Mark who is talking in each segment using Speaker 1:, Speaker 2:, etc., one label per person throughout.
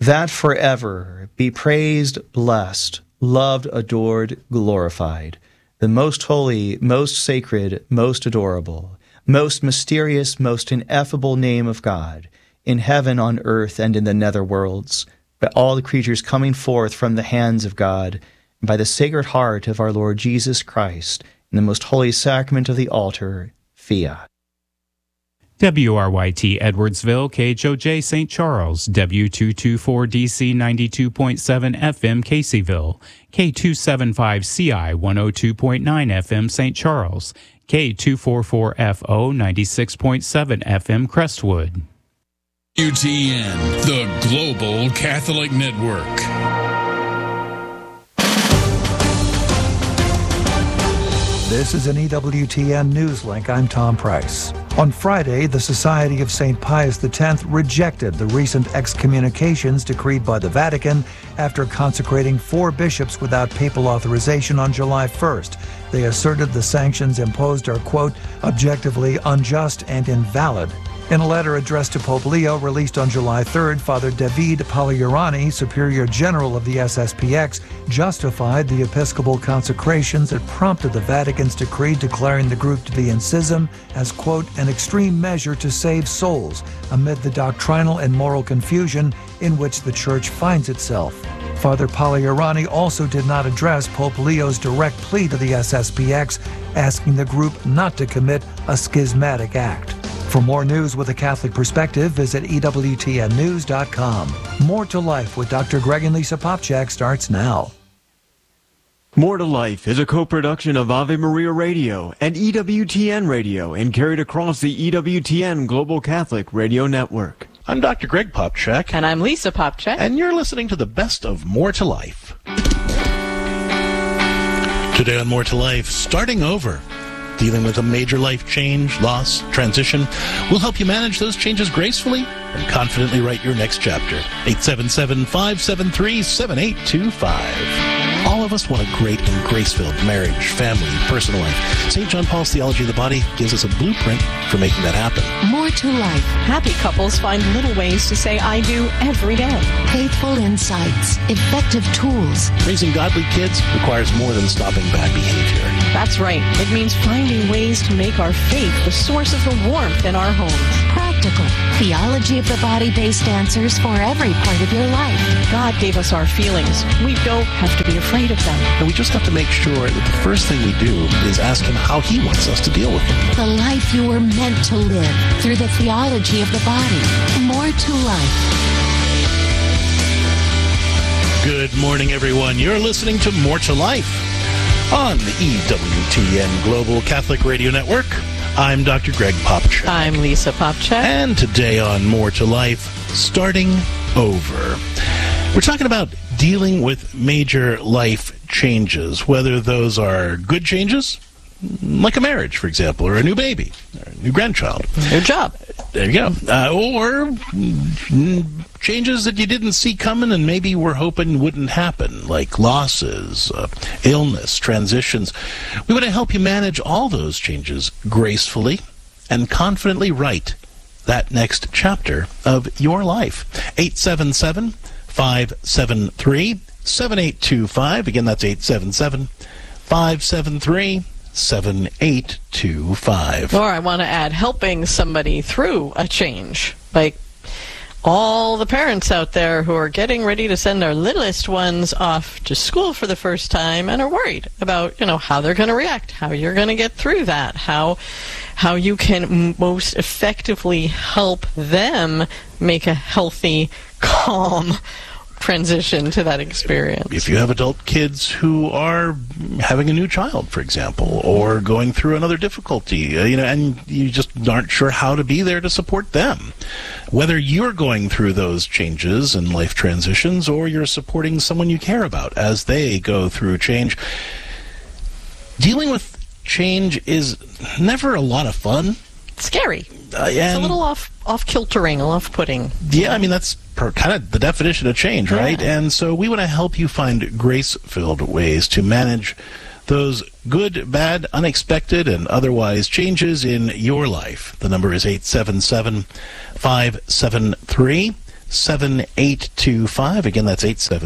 Speaker 1: that forever be praised, blessed, loved, adored, glorified, the most holy, most sacred, most adorable, most mysterious, most ineffable name of God, in heaven, on earth, and in the nether worlds, by all the creatures coming forth from the hands of God, and by the sacred heart of our Lord Jesus Christ, in the most holy sacrament of the altar, fiat.
Speaker 2: WRYT Edwardsville, KHOJ St. Charles, W224DC 92.7 FM Caseyville, K275CI 102.9 FM St. Charles, K244FO 96.7 FM Crestwood.
Speaker 3: UTN, the Global Catholic Network.
Speaker 4: This is an EWTN News Link. I'm Tom Price. On Friday, the Society of St. Pius X rejected the recent excommunications decreed by the Vatican after consecrating 4 bishops without papal authorization on July 1st. They asserted the sanctions imposed are, quote, objectively unjust and invalid. In a letter addressed to Pope Leo released on July 3rd, Father David Paliurani, Superior General of the SSPX, justified the episcopal consecrations that prompted the Vatican's decree declaring the group to be in schism as, quote, an extreme measure to save souls amid the doctrinal and moral confusion in which the Church finds itself. Father Paliurani also did not address Pope Leo's direct plea to the SSPX, asking the group not to commit a schismatic act. For more news with a Catholic perspective, visit EWTNnews.com. More to Life with Dr. Greg and Lisa Popchak starts now.
Speaker 5: More to Life is a co-production of Ave Maria Radio and EWTN Radio and carried across the EWTN Global Catholic Radio Network.
Speaker 6: I'm Dr. Greg Popchak.
Speaker 7: And I'm Lisa Popchak.
Speaker 6: And you're listening to the best of More to Life. Today on More to Life, starting over. Dealing with a major life change, loss, transition. We'll help you manage those changes gracefully and confidently write your next chapter. 877-573-7825. All of us want a great and grace-filled marriage, family, personal life. St. John Paul's Theology of the Body gives us a blueprint for making that happen.
Speaker 8: More to Life.
Speaker 7: Happy couples find little ways to say I do every day.
Speaker 8: Faithful insights. Effective tools.
Speaker 6: Raising godly kids requires more than stopping bad behavior.
Speaker 7: That's right. It means finding ways to make our faith the source of the warmth in our homes.
Speaker 8: Practical. Theology of the Body-based answers for every part of your life.
Speaker 7: God gave us our feelings. We don't have to be afraid of them.
Speaker 6: And we just have to make sure that the first thing we do is ask Him how He wants us to deal with them.
Speaker 8: The life you were meant to live through the theology of the body. More to Life.
Speaker 6: Good morning, everyone. You're listening to More to Life on the EWTN Global Catholic Radio Network. I'm Dr. Greg Popchak.
Speaker 7: I'm Lisa Popchak.
Speaker 6: And today on More to Life, starting over. We're talking about dealing with major life changes, whether those are good changes, like a marriage, for example, or a new baby, or a new grandchild.
Speaker 7: New job.
Speaker 6: There you go. Or changes that you didn't see coming and maybe were hoping wouldn't happen, like losses, illness, transitions. We want to help you manage all those changes gracefully and confidently write that next chapter of your life. 877-573-7825. Again, that's 877-573-7825.
Speaker 7: Or I want to add helping somebody through a change, like all the parents out there who are getting ready to send their littlest ones off to school for the first time and are worried about, how they're going to react, how you're going to get through that, how you can most effectively help them make a healthy, calm transition to that experience.
Speaker 6: If you have adult kids who are having a new child, for example, or going through another difficulty, and you just aren't sure how to be there to support them, whether you're going through those changes and life transitions or you're supporting someone you care about as they go through change, dealing with change is never a lot of fun.
Speaker 7: It's scary. It's a little off-kiltering, off-putting.
Speaker 6: Yeah, that's kind of the definition of change, right? Yeah. And so we want to help you find grace-filled ways to manage those good, bad, unexpected, and otherwise changes in your life. The number is 877-573-7825. 7825. Again, that's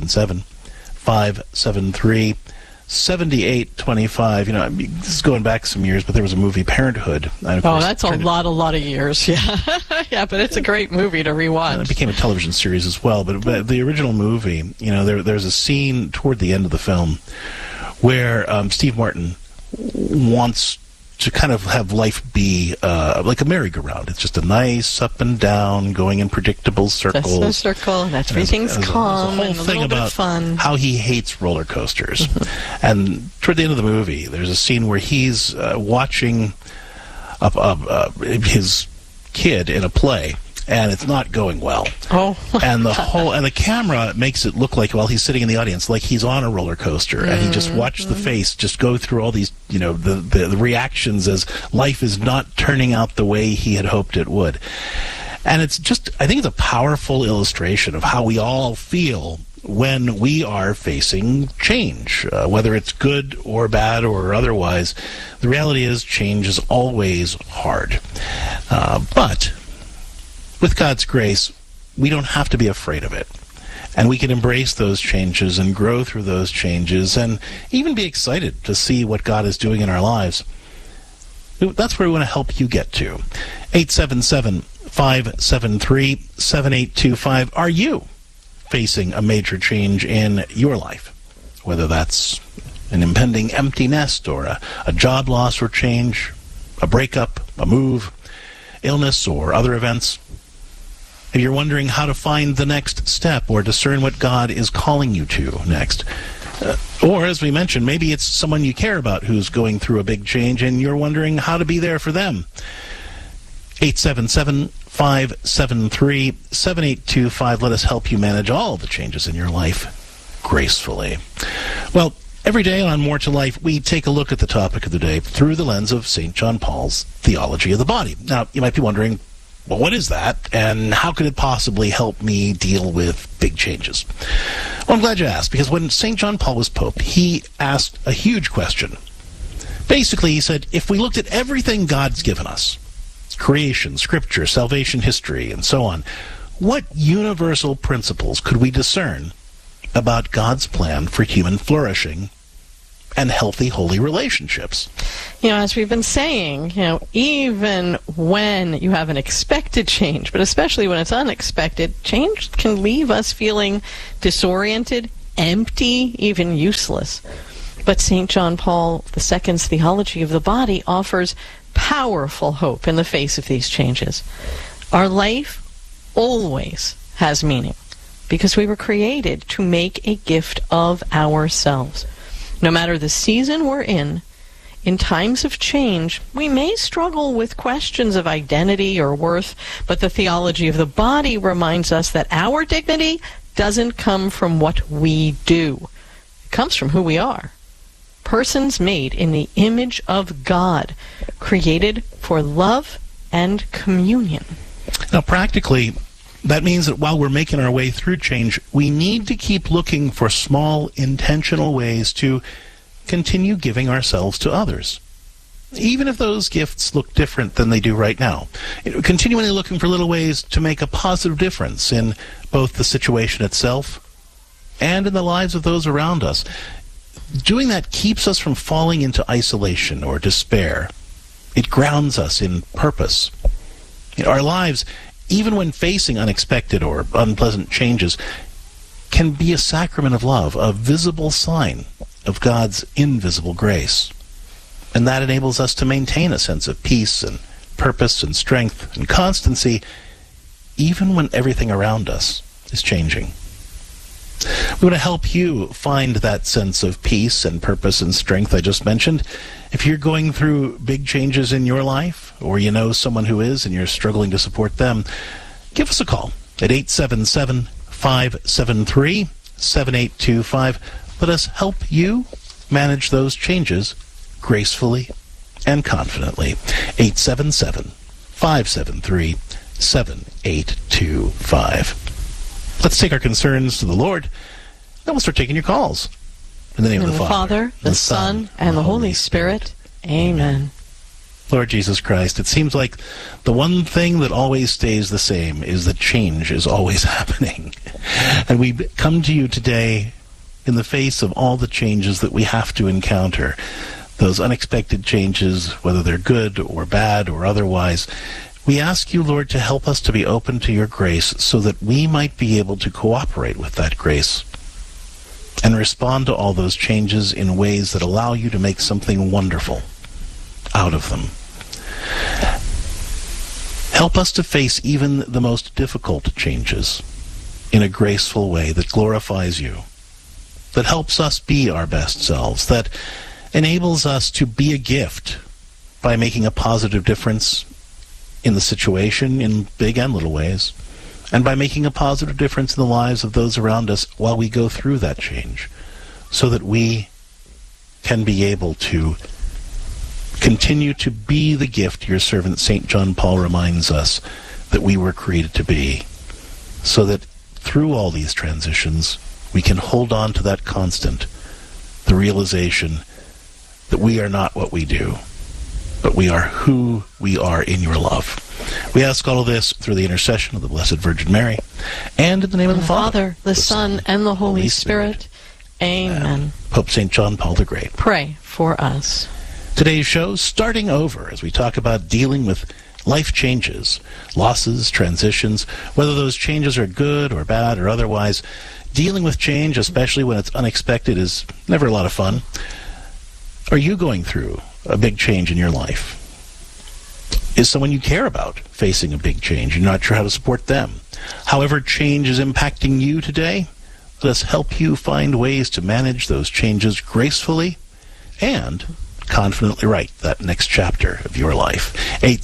Speaker 6: 877-573-7825. You know, this is going back some years, but there was a movie, Parenthood.
Speaker 7: That's a lot of years. Yeah, yeah, but it's a great movie to rewatch.
Speaker 6: It became a television series as well. But the original movie, you know, there's a scene toward the end of the film where Steve Martin wants to kind of have life be like a merry-go-round. It's just a nice up and down, going in predictable circles.
Speaker 7: Just a circle, and everything's calm, and a little bit of fun.
Speaker 6: How he hates roller coasters. And toward the end of the movie, there's a scene where he's watching his kid in a play, and it's not going well.
Speaker 7: Oh.
Speaker 6: And the camera makes it look like, while he's sitting in the audience, like he's on a roller coaster, and he just watched the face just go through all these, you know, the reactions as life is not turning out the way he had hoped it would. And it's just, I think it's a powerful illustration of how we all feel when we are facing change, whether it's good or bad or otherwise. The reality is change is always hard. But with God's grace, we don't have to be afraid of it. And we can embrace those changes and grow through those changes and even be excited to see what God is doing in our lives. That's where we want to help you get to. 877-573-7825. Are you facing a major change in your life? Whether that's an impending empty nest or a job loss or change, a breakup, a move, illness, or other events. If you're wondering how to find the next step or discern what God is calling you to next. Or, as we mentioned, maybe it's someone you care about who's going through a big change and you're wondering how to be there for them. 877-573-7825. Let us help you manage all the changes in your life gracefully. Well, every day on More to Life, we take a look at the topic of the day through the lens of St. John Paul's theology of the body. Now, you might be wondering, well, what is that, and how could it possibly help me deal with big changes? Well, I'm glad you asked, because when St. John Paul was Pope, he asked a huge question. Basically, he said, if we looked at everything God's given us, creation, scripture, salvation history, and so on, what universal principles could we discern about God's plan for human flourishing and healthy, holy relationships?
Speaker 7: You know, as we've been saying, you know, even when you have an expected change, but especially when it's unexpected, change can leave us feeling disoriented, empty, even useless. But St. John Paul II's theology of the body offers powerful hope in the face of these changes. Our life always has meaning because we were created to make a gift of ourselves. No matter the season we're in times of change, we may struggle with questions of identity or worth, but the theology of the body reminds us that our dignity doesn't come from what we do. It comes from who we are. Persons made in the image of God, created for love and communion.
Speaker 6: Now, practically, that means that while we're making our way through change, we need to keep looking for small, intentional ways to continue giving ourselves to others, even if those gifts look different than they do right now. Continually looking for little ways to make a positive difference in both the situation itself and in the lives of those around us. Doing that keeps us from falling into isolation or despair. It grounds us in purpose. Our lives, even when facing unexpected or unpleasant changes, can be a sacrament of love, a visible sign of God's invisible grace. And that enables us to maintain a sense of peace and purpose and strength and constancy, even when everything around us is changing. We want to help you find that sense of peace and purpose and strength I just mentioned. If you're going through big changes in your life, or you know someone who is and you're struggling to support them, give us a call at 877-573-7825. Let us help you manage those changes gracefully and confidently. 877-573-7825. Let's take our concerns to the Lord. Then we'll start taking your calls. In the name of the Father,
Speaker 7: the Son, and the Holy Spirit. Amen.
Speaker 6: Lord Jesus Christ, it seems like the one thing that always stays the same is that change is always happening. And we come to you today in the face of all the changes that we have to encounter, those unexpected changes, whether they're good or bad or otherwise. We ask you, Lord, to help us to be open to your grace so that we might be able to cooperate with that grace and respond to all those changes in ways that allow you to make something wonderful out of them. Help us to face even the most difficult changes in a graceful way that glorifies you, that helps us be our best selves, that enables us to be a gift by making a positive difference in the situation in big and little ways, and by making a positive difference in the lives of those around us while we go through that change, so that we can be able to continue to be the gift your servant St. John Paul reminds us that we were created to be, so that through all these transitions we can hold on to that constant, the realization that we are not what we do, but we are who we are in your love. We ask all of this through the intercession of the Blessed Virgin Mary, and in the name of the Father,
Speaker 7: the Son, and the Holy Spirit. Amen.
Speaker 6: Pope St. John Paul the Great,
Speaker 7: pray for us.
Speaker 6: Today's show, starting over as we talk about dealing with life changes, losses, transitions, whether those changes are good or bad or otherwise. Dealing with change, especially when it's unexpected, is never a lot of fun. Are you going through a big change in your life? Is someone you care about facing a big change? You're not sure how to support them. However change is impacting you today, let us help you find ways to manage those changes gracefully and confidently write that next chapter of your life.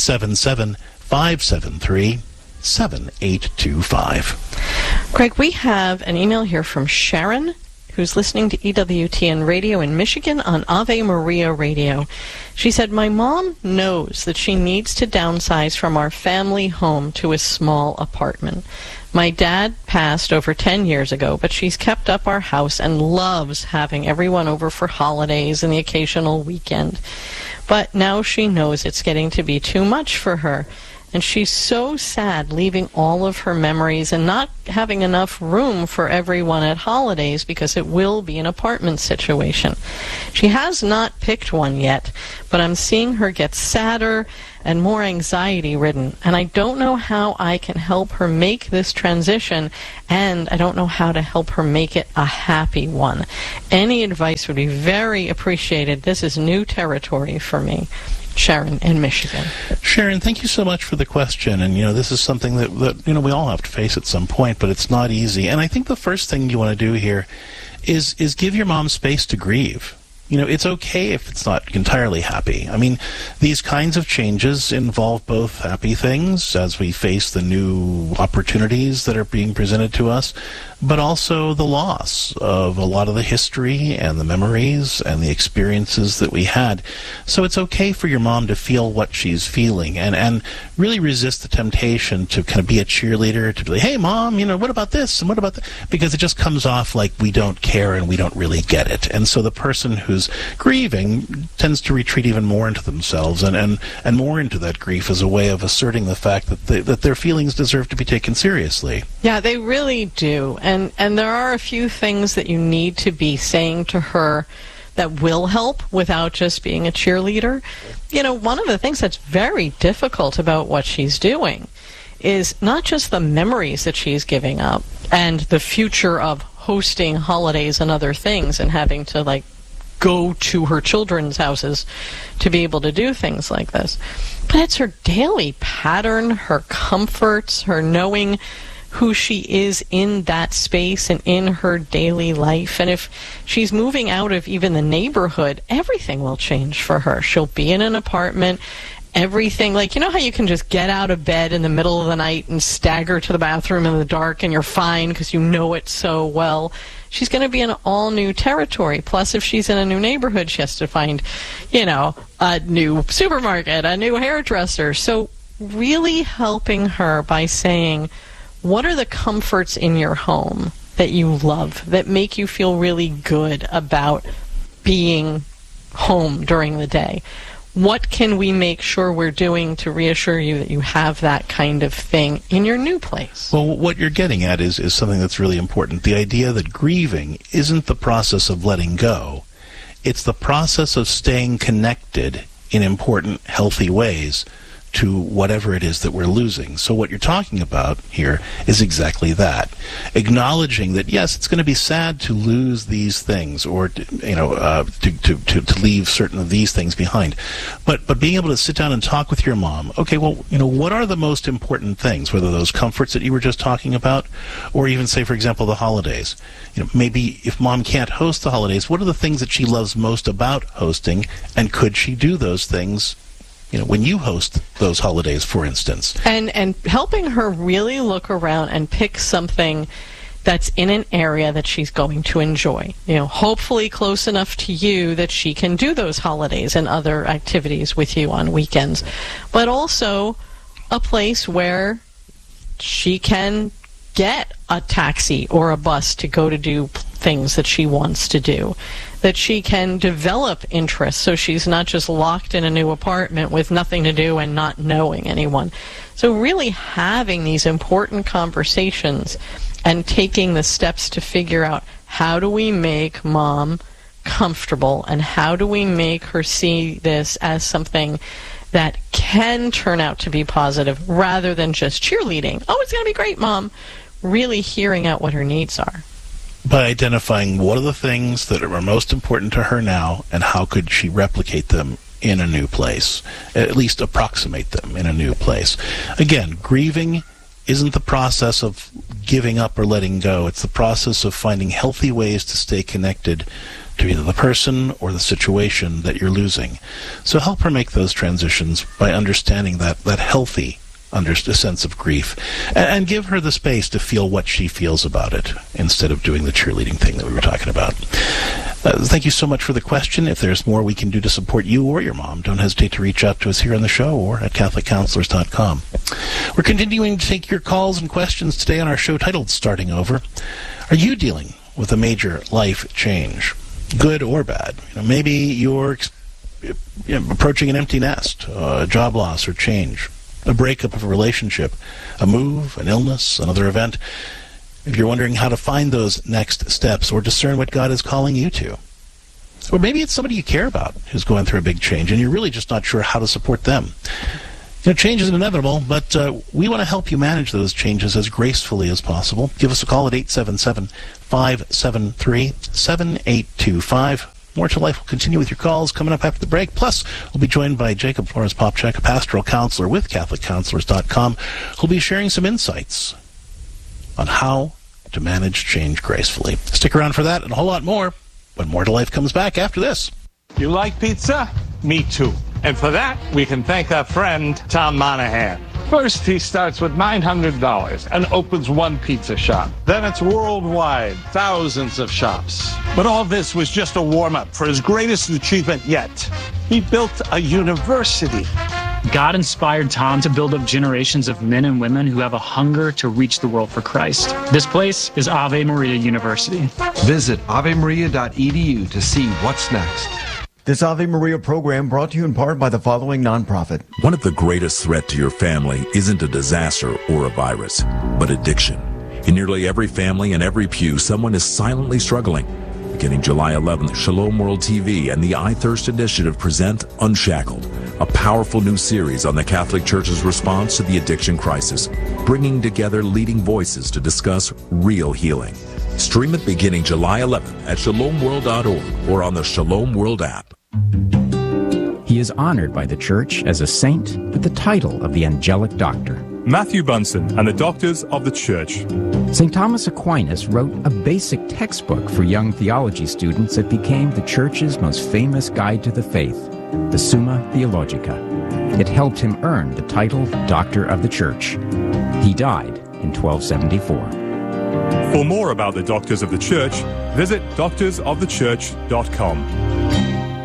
Speaker 6: 877-573-7825.
Speaker 7: Greg, we have an email here from Sharon, who's listening to EWTN Radio in Michigan on Ave Maria Radio. She said, my mom knows that she needs to downsize from our family home to a small apartment. My dad passed over 10 years ago, but she's kept up our house and loves having everyone over for holidays and the occasional weekend. But now she knows it's getting to be too much for her. And she's so sad leaving all of her memories and not having enough room for everyone at holidays because it will be an apartment situation. She has not picked one yet, but I'm seeing her get sadder and more anxiety-ridden. And I don't know how I can help her make this transition, and I don't know how to help her make it a happy one. Any advice would be very appreciated. This is new territory for me. Sharon in Michigan.
Speaker 6: Sharon, thank you so much for the question. And, this is something that we all have to face at some point, but it's not easy. And I think the first thing you want to do here is give your mom space to grieve. It's okay if it's not entirely happy. I mean, these kinds of changes involve both happy things as we face the new opportunities that are being presented to us, but also the loss of a lot of the history and the memories and the experiences that we had. So it's okay for your mom to feel what she's feeling and really resist the temptation to kind of be a cheerleader, to be like, hey, Mom, what about this and what about that? Because it just comes off like we don't care and we don't really get it. And so the person who's grieving tends to retreat even more into themselves and more into that grief as a way of asserting the fact that their feelings deserve to be taken seriously.
Speaker 7: Yeah, they really do. And there are a few things that you need to be saying to her that will help without just being a cheerleader. One of the things that's very difficult about what she's doing is not just the memories that she's giving up and the future of hosting holidays and other things and having to, go to her children's houses to be able to do things like this. But it's her daily pattern, her comforts, her knowing who she is in that space and in her daily life. And if she's moving out of even the neighborhood, everything will change for her. She'll be in an apartment. Everything, how you can just get out of bed in the middle of the night and stagger to the bathroom in the dark and you're fine because you know it so well. She's going to be in all new territory. Plus, if she's in a new neighborhood, she has to find, a new supermarket, a new hairdresser. So really helping her by saying, what are the comforts in your home that you love, that make you feel really good about being home during the day? what can we make sure we're doing to reassure you that you have that kind of thing in your new place?
Speaker 6: Well, what you're getting at is something that's really important. The idea that grieving isn't the process of letting go. It's the process of staying connected in important, healthy ways to whatever it is that we're losing. So what you're talking about here is exactly that. Acknowledging that, yes, it's going to be sad to lose these things, or to leave certain of these things behind. But being able to sit down and talk with your mom, okay, well, what are the most important things, whether those comforts that you were just talking about, or even, say, for example, the holidays. Maybe if mom can't host the holidays, what are the things that she loves most about hosting, and could she do those things when you host those holidays, for instance?
Speaker 7: And helping her really look around and pick something that's in an area that she's going to enjoy. Hopefully close enough to you that she can do those holidays and other activities with you on weekends. But also a place where she can get a taxi or a bus to go to do things that she wants to do, that she can develop interests so she's not just locked in a new apartment with nothing to do and not knowing anyone. So really having these important conversations and taking the steps to figure out, how do we make mom comfortable, and how do we make her see this as something that can turn out to be positive rather than just cheerleading. Oh, it's going to be great, Mom. Really hearing out what her needs are.
Speaker 6: By identifying what are the things that are most important to her now, and how could she replicate them in a new place, at least approximate them in a new place. Again, grieving isn't the process of giving up or letting go. It's the process of finding healthy ways to stay connected to either the person or the situation that you're losing. So help her make those transitions by understanding that healthy sense of grief, and give her the space to feel what she feels about it, instead of doing the cheerleading thing that we were talking about. Thank you so much for the question. If there's more we can do to support you or your mom, don't hesitate to reach out to us here on the show or at CatholicCounselors.com. We're continuing to take your calls and questions today on our show titled Starting Over. Are you dealing with a major life change, good or bad? Maybe you're approaching an empty nest, a job loss or change, a breakup of a relationship, a move, an illness, another event. If you're wondering how to find those next steps or discern what God is calling you to. Or maybe it's somebody you care about who's going through a big change and you're really just not sure how to support them. Change is inevitable, but we want to help you manage those changes as gracefully as possible. Give us a call at 877-573-7825. More to Life will continue with your calls coming up after the break. Plus, we'll be joined by Jacob Flores-Popchak, a pastoral counselor with CatholicCounselors.com, who'll be sharing some insights on how to manage change gracefully. Stick around for that and a whole lot more when More to Life comes back after this.
Speaker 9: You like pizza? Me too. And for that, we can thank our friend, Tom Monahan. First, he starts with $900 and opens one pizza shop. Then it's worldwide, thousands of shops. But all this was just a warm-up for his greatest achievement yet. He built a university.
Speaker 10: God inspired Tom to build up generations of men and women who have a hunger to reach the world for Christ. This place is Ave Maria University.
Speaker 11: Visit avemaria.edu to see what's next.
Speaker 12: This Ave Maria program brought to you in part by the following nonprofit.
Speaker 13: One of the greatest threats to your family isn't a disaster or a virus, but addiction. In nearly every family and every pew, someone is silently struggling. Beginning July 11th, Shalom World TV and the I Thirst Initiative present Unshackled, a powerful new series on the Catholic Church's response to the addiction crisis, bringing together leading voices to discuss real healing. Stream it beginning July 11th at shalomworld.org or on the Shalom World app.
Speaker 14: He is honored by the Church as a saint with the title of the Angelic Doctor.
Speaker 15: Matthew Bunson and the Doctors of the Church.
Speaker 14: St. Thomas Aquinas wrote a basic textbook for young theology students that became the Church's most famous guide to the faith, the Summa Theologica. It helped him earn the title Doctor of the Church. He died in 1274.
Speaker 15: For more about the Doctors of the Church, visit doctorsofthechurch.com.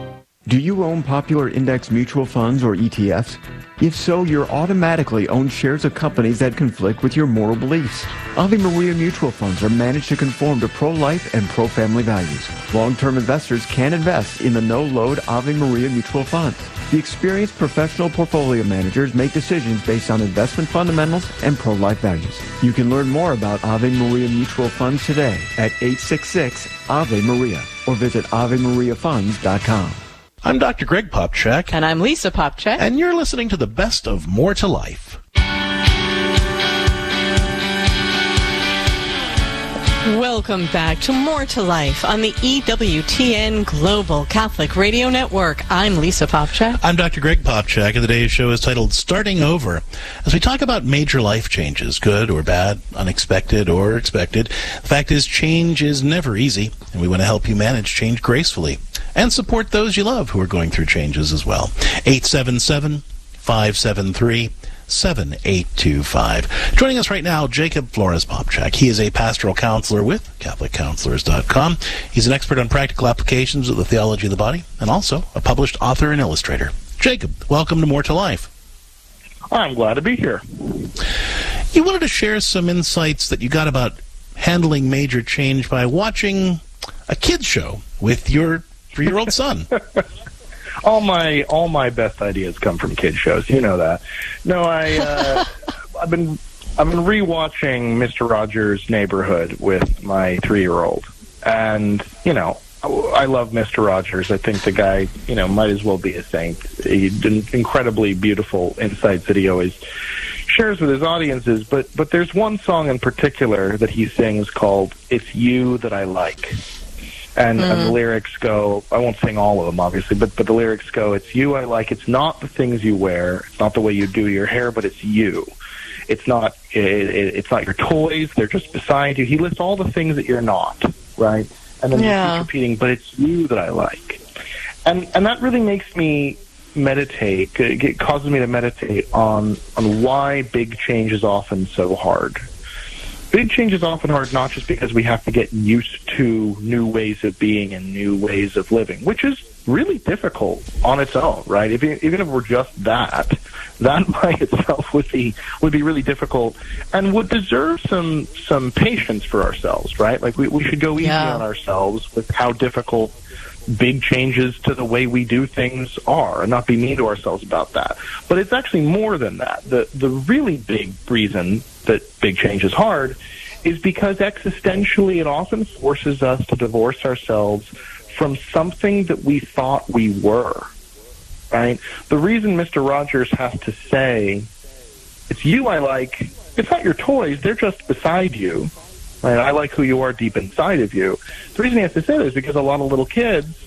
Speaker 5: Do you own popular index mutual funds or ETFs? If so, you're automatically own shares of companies that conflict with your moral beliefs. Ave Maria mutual funds are managed to conform to pro-life and pro-family values. Long-term investors can invest in the no-load Ave Maria mutual funds. The experienced professional portfolio managers make decisions based on investment fundamentals and pro-life values. You can learn more about Ave Maria mutual funds today at 866-AVE-MARIA or visit AveMariaFunds.com.
Speaker 6: I'm Dr. Greg Popcak.
Speaker 7: And I'm Lisa Popcak.
Speaker 6: And you're listening to the best of More to Life.
Speaker 7: Welcome back to More to Life on the EWTN Global Catholic Radio Network. I'm Lisa Popcak.
Speaker 6: I'm Dr. Greg Popcak, and today's show is titled Starting Over. As we talk about major life changes, good or bad, unexpected or expected, the fact is change is never easy, and we want to help you manage change gracefully and support those you love who are going through changes as well. 877-573-7825. Joining us right now, Jacob Flores Popcak. He is a pastoral counselor with CatholicCounselors.com. He's an expert on practical applications of the theology of the body and also a published author and illustrator. Jacob, welcome to More to Life.
Speaker 16: I'm glad to be here.
Speaker 6: You wanted to share some insights that you got about handling major change by watching a kids show with your 3-year-old son.
Speaker 16: All my best ideas come from kid shows. You know that. No, I've been rewatching Mr. Rogers' Neighborhood with my 3-year-old, and I love Mr. Rogers. I think the guy might as well be a saint. He did incredibly beautiful insights that he always shares with his audiences. But there's one song in particular that he sings called "It's You That I Like." And the lyrics go, I won't sing all of them, obviously, but the lyrics go, it's you I like, it's not the things you wear, it's not the way you do your hair, but it's you. It's not your toys, they're just beside you. He lists all the things that you're not, right? And then he keeps repeating, but it's you that I like. And that really makes me meditate, it causes me to meditate on why big change is often so hard. Big change is often hard not just because we have to get used to new ways of being and new ways of living, which is really difficult on its own, right? Even if we're just that by itself would be really difficult and would deserve some patience for ourselves, right? Like we should go easy on ourselves with how difficult big changes to the way we do things are and not be mean to ourselves about that. But it's actually more than that. The really big reason that big change is hard is because existentially it often forces us to divorce ourselves from something that we thought we were, right? The reason Mr. Rogers has to say, it's you I like, it's not your toys, they're just beside you, right? I like who you are deep inside of you. The reason he has to say that is because a lot of little kids